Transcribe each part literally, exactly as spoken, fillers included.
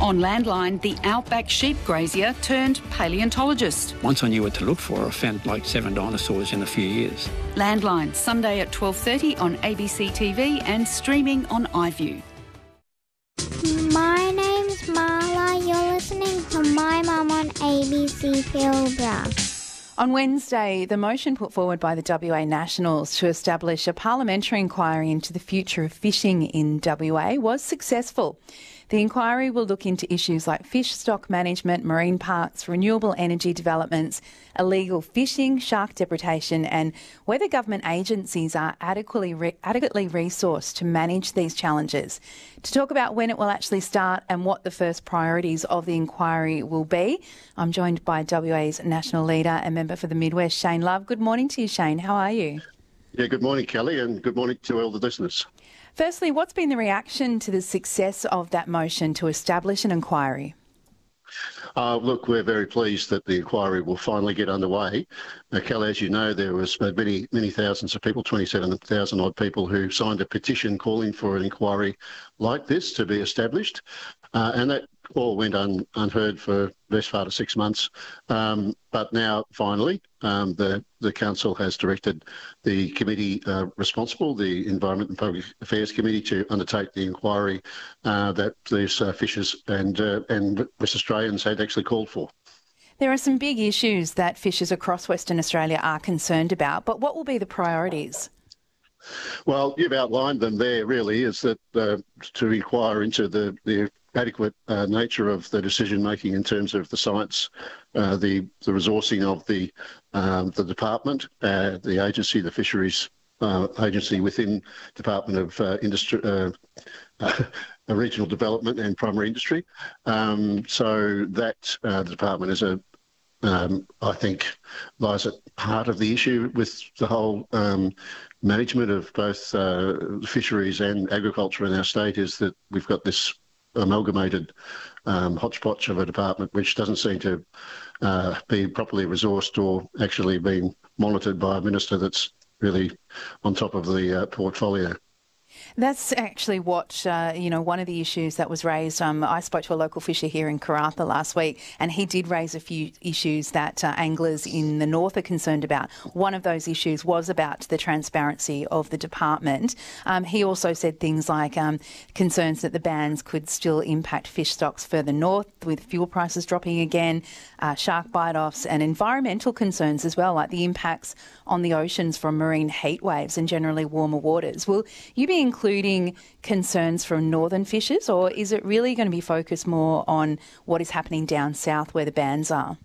On Landline, the outback sheep grazier turned paleontologist. Once I knew what to look for, I found like seven dinosaurs in a few years. Landline, Sunday at twelve thirty on A B C T V and streaming on iView. My name's Marla. You're listening to My Mum on A B C Pilbara. On Wednesday, the motion put forward by the W A Nationals to establish a parliamentary inquiry into the future of fishing in W A was successful. The inquiry will look into issues like fish stock management, marine parks, renewable energy developments, illegal fishing, shark depredation, and whether government agencies are adequately re- adequately resourced to manage these challenges. To talk about when it will actually start and what the first priorities of the inquiry will be, I'm joined by W A's national leader and member for the Midwest, Shane Love. Good morning to you, Shane. How are you? Yeah, good morning, Kelly, and good morning to all the listeners. Firstly, what's been the reaction to the success of that motion to establish an inquiry? Uh, look, we're very pleased that the inquiry will finally get underway. Uh, Kelly, as you know, there was many, many thousands of people, twenty-seven thousand odd people who signed a petition calling for an inquiry like this to be established. Uh, and that all went un, unheard for the best part of six months. Um, but now, finally, um, the, the Council has directed the committee uh, responsible, the Environment and Public Affairs Committee, to undertake the inquiry uh, that these uh, fishers and, uh, and West Australians had actually called for. There are some big issues that fishers across Western Australia are concerned about, but what will be the priorities? Well, you've outlined them there, really, is that uh, to inquire into the, the adequate uh, nature of the decision-making in terms of the science, uh, the, the resourcing of the, um, the department, uh, the agency, the fisheries uh, agency within Department of uh, Industry, uh, uh, Regional Development and Primary Industry. Um, so that uh, the department is a Um, I think lies at heart of the issue with the whole um, management of both uh, fisheries and agriculture in our state, is that we've got this amalgamated um, hodgepodge of a department which doesn't seem to uh, be properly resourced or actually being monitored by a minister that's really on top of the uh, portfolio. That's actually what, uh, you know, one of the issues that was raised. Um, I spoke to a local fisher here in Karratha last week, and he did raise a few issues that uh, anglers in the north are concerned about. One of those issues was about the transparency of the department. Um, he also said things like um, concerns that the bans could still impact fish stocks further north with fuel prices dropping again, uh, shark bite-offs, and environmental concerns as well, like the impacts on the oceans from marine heat waves and generally warmer waters. Will you be including concerns from northern fishers, or is it really going to be focused more on what is happening down south where the bans are?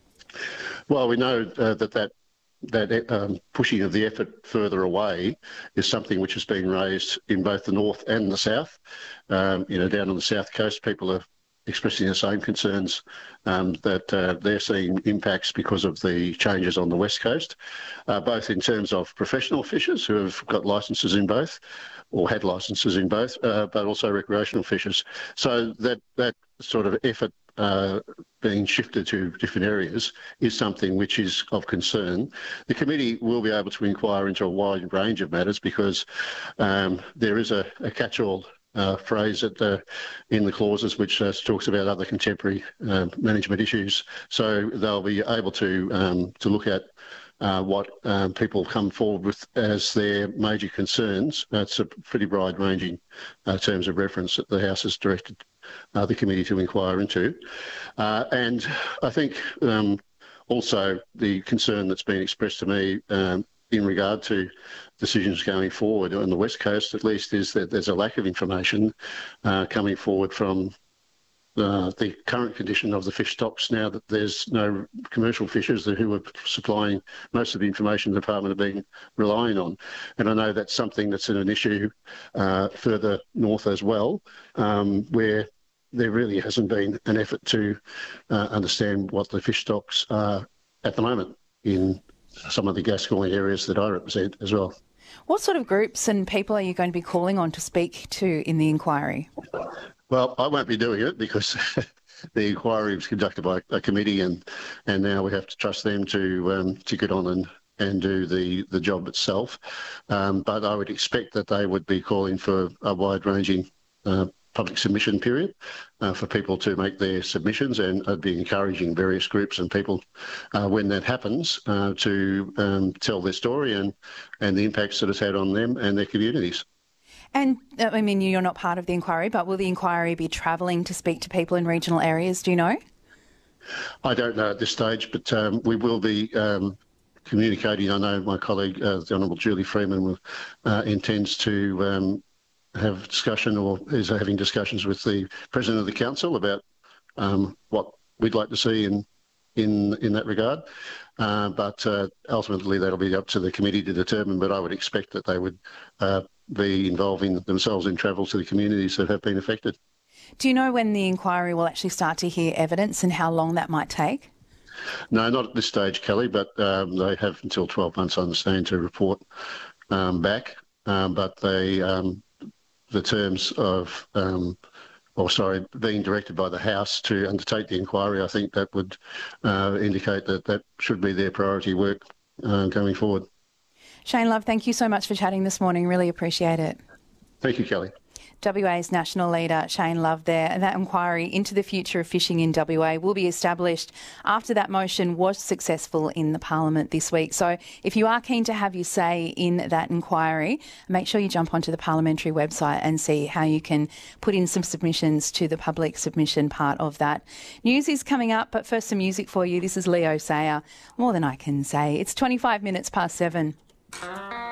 Well, we know uh, that that, that um, pushing of the effort further away is something which has been raised in both the north and the south. Um, you know, down on the south coast, people are expressing the same concerns um, that uh, they're seeing impacts because of the changes on the west coast, uh, both in terms of professional fishers who have got licences in both, or had licences in both, uh, but also recreational fishers. So that that sort of effort uh, being shifted to different areas is something which is of concern. The committee will be able to inquire into a wide range of matters because um, there is a, a catch-all Uh, phrase at the, in the clauses which uh, talks about other contemporary uh, management issues. So they'll be able to um, to look at uh, what um, people come forward with as their major concerns. That's a pretty wide-ranging uh, terms of reference that the House has directed uh, the committee to inquire into. Uh, and I think um, also the concern that's been expressed to me um, in regard to decisions going forward on the West Coast, at least, is that there's a lack of information uh, coming forward from uh, the current condition of the fish stocks now that there's no commercial fishers who are supplying most of the information the department have been relying on. And I know that's something that's an issue uh, further north as well, um, where there really hasn't been an effort to uh, understand what the fish stocks are at the moment in some of the Gascoyne areas that I represent as well. What sort of groups and people are you going to be calling on to speak to in the inquiry? Well, I won't be doing it because the inquiry was conducted by a committee, and, and now we have to trust them to um, to get on and, and do the, the job itself. Um, but I would expect that they would be calling for a wide-ranging uh, public submission period uh, for people to make their submissions, and I'd be encouraging various groups and people uh, when that happens uh, to um, tell their story and, and the impacts that it's had on them and their communities. And, uh, I mean, you're not part of the inquiry, but will the inquiry be travelling to speak to people in regional areas, do you know? I don't know at this stage, but um, we will be um, communicating. I know my colleague, uh, the Honourable Julie Freeman, will, uh, intends to um, have discussion or is having discussions with the President of the Council about um, what we'd like to see in in, in that regard. Uh, but uh, ultimately that'll be up to the committee to determine, but I would expect that they would uh, be involving themselves in travel to the communities that have been affected. Do you know when the inquiry will actually start to hear evidence and how long that might take? No, not at this stage, Kelly, but um, they have until twelve months, I understand, to report um, back. Um, but they, um, the terms of, um, or sorry, being directed by the House to undertake the inquiry, I think that would uh, indicate that that should be their priority work uh, going forward. Shane Love, thank you so much for chatting this morning. Really appreciate it. Thank you, Kelly. W A's National Leader Shane Love there, and that inquiry into the future of fishing in W A will be established after that motion was successful in the Parliament this week. So if you are keen to have your say in that inquiry, make sure you jump onto the parliamentary website and see how you can put in some submissions to the public submission part of that. News is coming up, but first some music for you. This is Leo Sayer, More Than I Can Say. It's twenty-five minutes past seven.